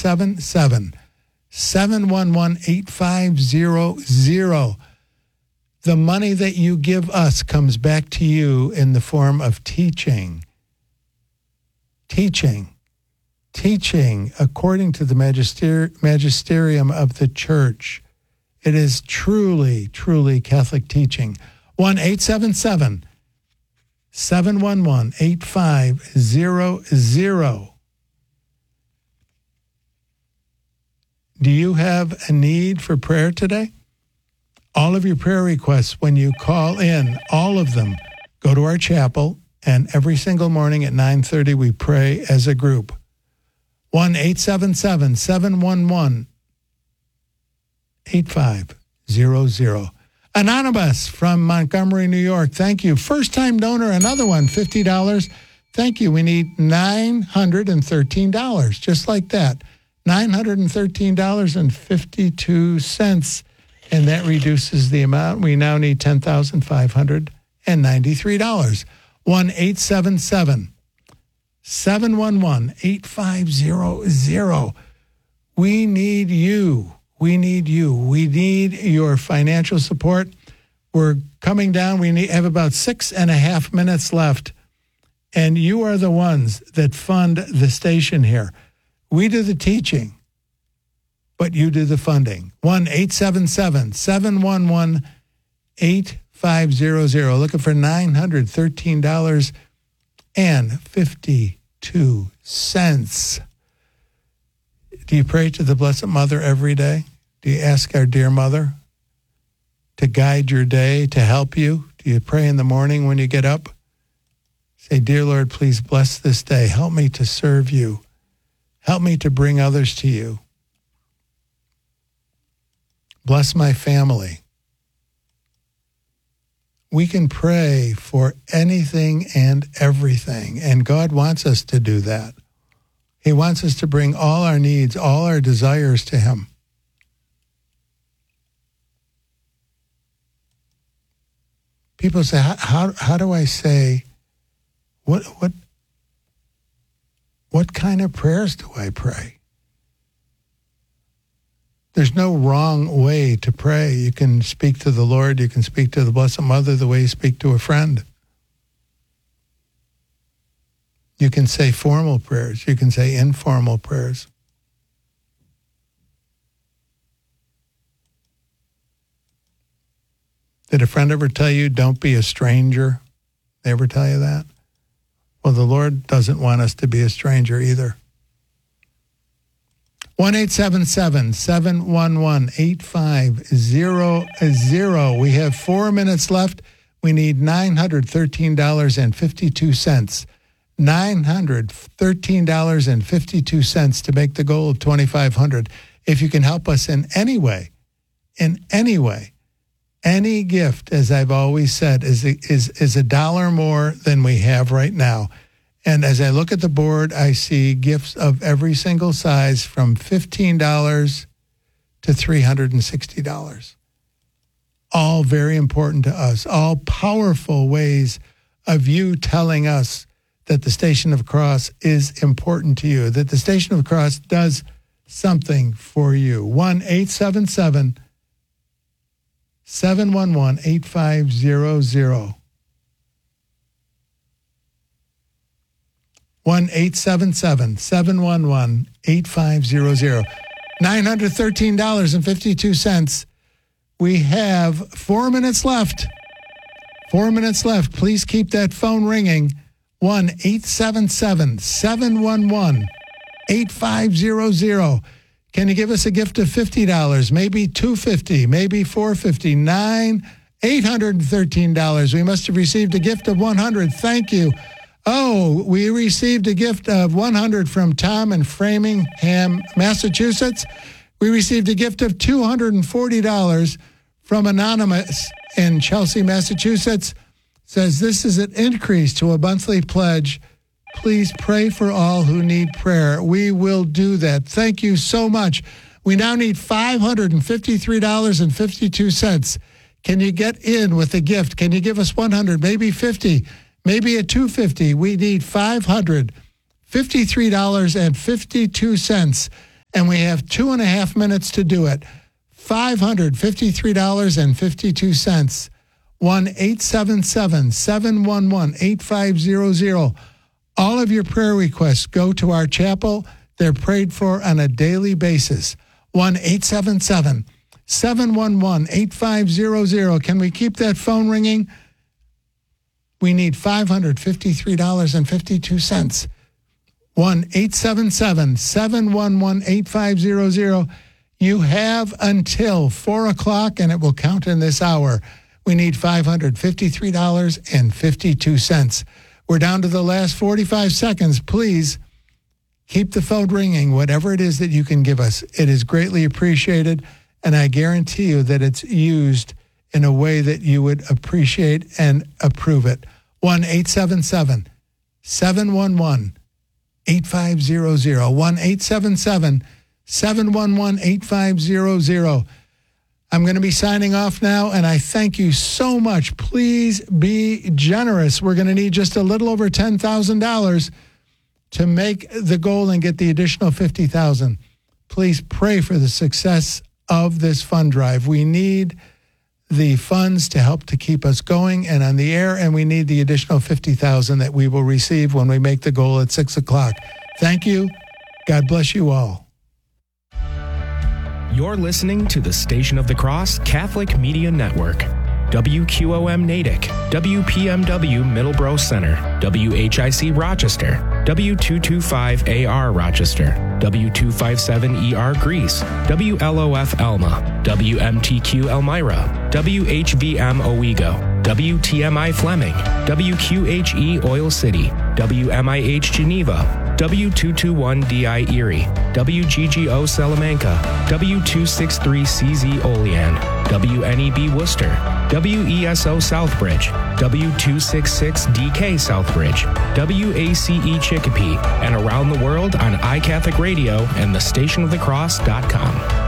1-877-711-8500. The money that you give us comes back to you in the form of teaching according to the magisterium of the church. It is truly, truly Catholic teaching. 1-877-711-8500. Do you have a need for prayer today? All of your prayer requests, when you call in, all of them, go to our chapel, and every single morning at 9:30 we pray as a group. 1-877-711-8500. Anonymous from Montgomery, New York. Thank you. First-time donor, another one, $50. Thank you. We need $913, just like that. $913.52. And that reduces the amount. We now need $10,593. 1-877-711-8500. We need you. We need you. We need your financial support. We're coming down. We have about 6.5 minutes left. And you are the ones that fund the station here. We do the teaching, but you do the funding. 1-877-711-8500. Looking for $913.52. Do you pray to the Blessed Mother every day? Do you ask our dear Mother to guide your day, to help you? Do you pray in the morning when you get up? Say, dear Lord, please bless this day. Help me to serve you. Help me to bring others to you. Bless my family. We can pray for anything and everything, and God wants us to do that. He wants us to bring all our needs, all our desires to Him. People say, how do I say, what kind of prayers do I pray? There's no wrong way to pray. You can speak to the Lord. You can speak to the Blessed Mother the way you speak to a friend. You can say formal prayers. You can say informal prayers. Did a friend ever tell you, don't be a stranger? They ever tell you that? Well, the Lord doesn't want us to be a stranger either. 1-877-711-8500. We have 4 minutes left. We need $913.52. $913.52 to make the goal of $2,500. If you can help us in any way, any gift, as I've always said, is a dollar more than we have right now. And as I look at the board, I see gifts of every single size from $15 to $360. All very important to us. All powerful ways of you telling us that the Station of the Cross is important to you, that the Station of the Cross does something for you. 1-877-711-8500. 1-877-711-8500. $913.52. We have 4 minutes left. 4 minutes left. Please keep that phone ringing. 1-877-711-8500. Can you give us a gift of $50? Maybe $250, maybe $450, $813. We must have received a gift of $100. Thank you. Oh, we received a gift of $100 from Tom in Framingham, Massachusetts. We received a gift of $240 from Anonymous in Chelsea, Massachusetts. Says this is an increase to a monthly pledge. Please pray for all who need prayer. We will do that. Thank you so much. We now need $553.52. Can you get in with a gift? Can you give us $100, maybe $50, maybe a $250? We need $553.52. and we have 2.5 minutes to do it. $553.52. 1-877-711-8500. All of your prayer requests go to our chapel. They're prayed for on a daily basis. 1-877-711-8500. Can we keep that phone ringing? We need $553.52. 1-877-711-8500. You have until 4 o'clock, and it will count in this hour. We need $553.52. We're down to the last 45 seconds. Please keep the phone ringing, whatever it is that you can give us. It is greatly appreciated, and I guarantee you that it's used in a way that you would appreciate and approve it. 1-877-711-8500. 1-877-711-8500. I'm going to be signing off now, and I thank you so much. Please be generous. We're going to need just a little over $10,000 to make the goal and get the additional $50,000. Please pray for the success of this fund drive. We need the funds to help to keep us going and on the air, and we need the additional $50,000 that we will receive when we make the goal at 6 o'clock. Thank you. God bless you all. You're listening to the Station of the Cross Catholic Media Network. WQOM Natick, WPMW Middleborough Center, WHIC Rochester, W225AR Rochester, W257ER Greece, WLOF Elma, WMTQ Elmira, WHVM Owego, WTMI Fleming, WQHE Oil City, WMIH Geneva, W221DI Erie, WGGO Salamanca, W263CZ Olean, WNEB Worcester, WESO Southbridge, W266DK Southbridge, WACE Chicopee, and around the world on iCatholic Radio and thestationofthecross.com.